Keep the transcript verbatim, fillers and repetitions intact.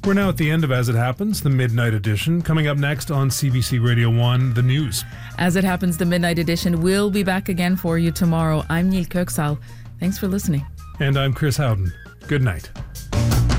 We're now at the end of As It Happens, the Midnight Edition. Coming up next on C B C Radio one, the news. As It Happens, the Midnight Edition will be back again for you tomorrow. I'm Neil Kirksal. Thanks for listening. And I'm Chris Howden. Good night.